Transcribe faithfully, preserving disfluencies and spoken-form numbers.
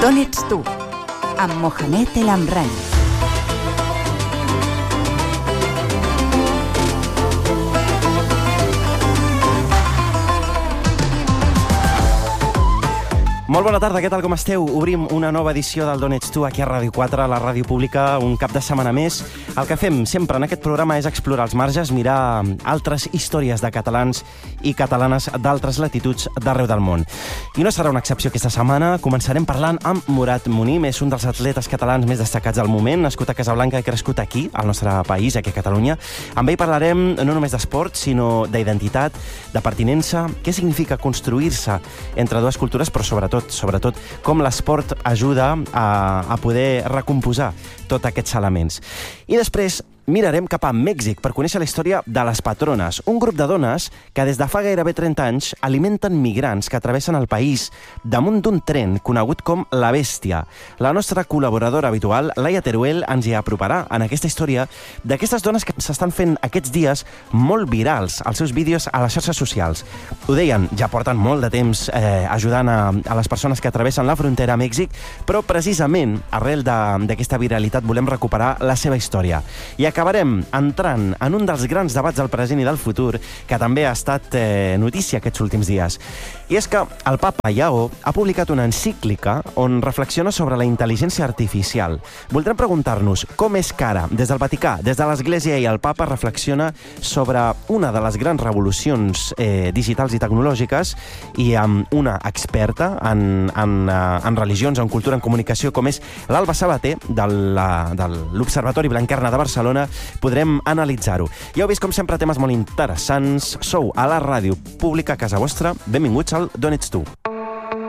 D'on ets tu? Amb Mohamed El Amrani. Molt bona tarda, què tal, com esteu? Obrim una nova edició del D'on ets tu aquí a Ràdio quatre, a la ràdio pública, un cap de setmana més. El que fem sempre en aquest programa és explorar els marges, mirar altres històries de catalans i catalanes d'altres latituds d'arreu del món. I no serà una excepció aquesta setmana. Començarem parlant amb Murat Munim, és un dels atletes catalans més destacats del moment, nascut a Casablanca i crescut aquí, al nostre país, aquí a Catalunya. Amb ell parlarem no només d'esport, sinó d'identitat, de pertinença, què significa construir-se entre dues cultures, però sobretot sobretot com l'esport ajuda a, a poder recomposar tots aquests elements. I després mirarem cap a Mèxic per conèixer la història de les patrones, un grup de dones que des de fa gairebé trenta anys alimenten migrants que travessen el país damunt d'un tren conegut com La Bèstia. La nostra col·laboradora habitual, Laia Teruel, ens hi aproparà en aquesta història d'aquestes dones que s'estan fent aquests dies molt virals als seus vídeos a les xarxes socials. Ho deien, ja porten molt de temps eh, ajudant a, a les persones que travessen la frontera a Mèxic, però precisament arrel d'aquesta viralitat volem recuperar la seva història. I acabarem entrant en un dels grans debats del present i del futur que també ha estat eh, notícia aquests últims dies. I és que el papa Lleó ha publicat una encíclica on reflexiona sobre la intel·ligència artificial. Voldrem preguntar-nos com és que ara, des del Vaticà, des de l'Església i el papa reflexiona sobre una de les grans revolucions eh, digitals i tecnològiques, i amb una experta en, en, en religions, en cultura, en comunicació, com és l'Alba Sabater de l'Observatori Blanquerna de Barcelona, podrem analitzar-ho. Ja heu vist, com sempre, temes molt interessants. Sou a la ràdio pública a casa vostra. Benvinguts al D'on ets tu.